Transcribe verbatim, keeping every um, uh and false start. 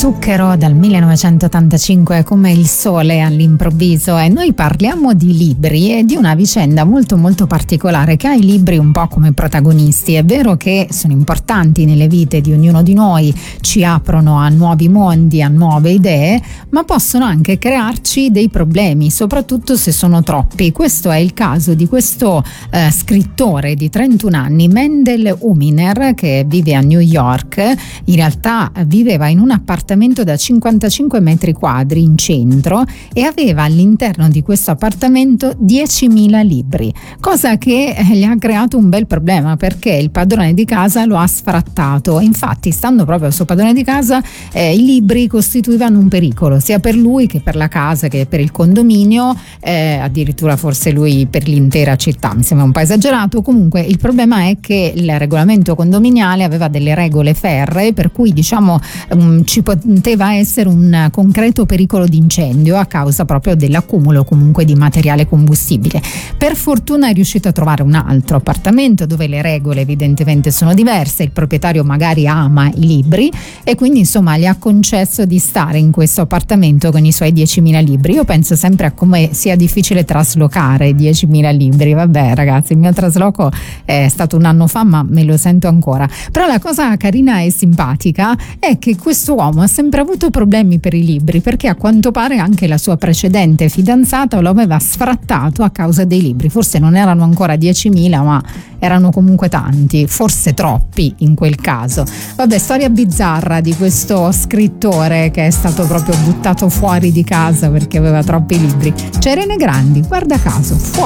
Zucchero dal millenovecentottantacinque, come il sole all'improvviso, e noi parliamo di libri e di una vicenda molto molto particolare che ha i libri un po' come protagonisti. È vero che sono importanti nelle vite di ognuno di noi, ci aprono a nuovi mondi, a nuove idee, ma possono anche crearci dei problemi, soprattutto se sono troppi. Questo è il caso di questo eh, scrittore di trentuno anni, Mendel Huminer, che vive a New York. In realtà viveva in un appartamento da cinquantacinque metri quadri in centro e aveva all'interno di questo appartamento diecimila libri, cosa che gli ha creato un bel problema perché il padrone di casa lo ha sfrattato. Infatti, stando proprio al suo padrone di casa, eh, i libri costituivano un pericolo sia per lui che per la casa che per il condominio, eh, addirittura forse lui per l'intera città, mi sembra un po' esagerato. Comunque il problema è che il regolamento condominiale aveva delle regole ferree per cui diciamo um, ci poteva essere un concreto pericolo di incendio a causa proprio dell'accumulo comunque di materiale combustibile. Per fortuna è riuscito a trovare un altro appartamento dove le regole evidentemente sono diverse, il proprietario magari ama i libri e quindi insomma gli ha concesso di stare in questo appartamento con i suoi diecimila libri. Io penso sempre a come sia difficile traslocare diecimila libri. Vabbè ragazzi, il mio trasloco è stato un anno fa ma me lo sento ancora. Però la cosa carina e simpatica è che questo uomo ha sempre avuto problemi per i libri perché a quanto pare anche la sua precedente fidanzata lo aveva sfrattato a causa dei libri. Forse non erano ancora diecimila ma erano comunque tanti, forse troppi in quel caso. Vabbè, storia bizzarra di questo scrittore che è stato proprio buttato fuori di casa perché aveva troppi libri. C'è Irene Grandi, guarda caso, fuori